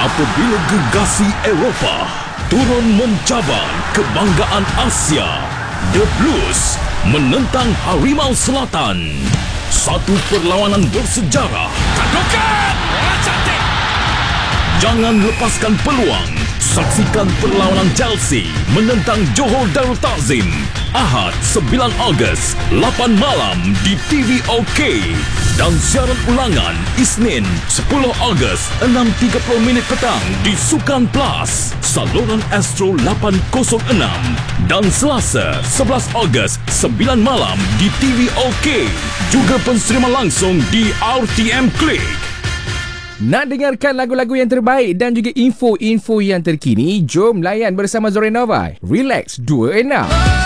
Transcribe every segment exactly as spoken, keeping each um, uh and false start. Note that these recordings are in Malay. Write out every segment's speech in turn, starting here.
Apabila gegasi Eropah turun mencabar kebanggaan Asia, The Blues menentang Harimau Selatan. Satu perlawanan bersejarah. Tandukan! Bola cantik! Jangan lepaskan peluang. Saksikan perlawanan Chelsea menentang Johor Darul Takzim. Ahad sembilan Ogos, lapan malam di T V OK. Dan siaran ulangan Isnin sepuluh Ogos, enam tiga puluh minit petang di Sukan Plus, saluran Astro lapan kosong enam. Dan Selasa sebelas Ogos, sembilan malam di T V OK. Juga penserima langsung di R T M Click. Nak dengarkan lagu-lagu yang terbaik dan juga info-info yang terkini? Jom layan bersama Zorenova. Relax dua enam.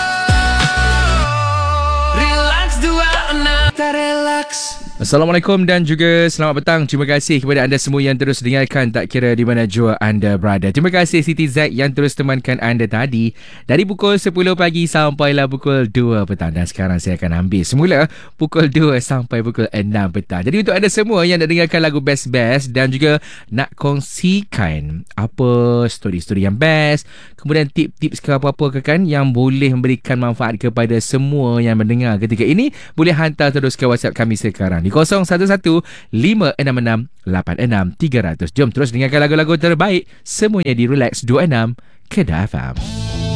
Relax dua enam. Tak relax. Assalamualaikum dan juga selamat petang. Terima kasih kepada anda semua yang terus dengarkan, tak kira di mana jua anda berada. Terima kasih Siti Zack yang terus temankan anda tadi dari pukul sepuluh pagi sampailah pukul dua petang. Dan sekarang saya akan ambil semula pukul dua sampai pukul enam petang. Jadi untuk anda semua yang nak dengarkan lagu best-best dan juga nak kongsikan apa story-story yang best, kemudian tip-tips ke apa-apa ke kan yang boleh memberikan manfaat kepada semua yang mendengar ketika ini, boleh hantar terus ke WhatsApp kami sekarang di kosong satu satu lima enam enam lapan enam tiga kosong kosong. Jom terus dengarkan lagu-lagu terbaik semuanya di Relax dua enam Kedah F M.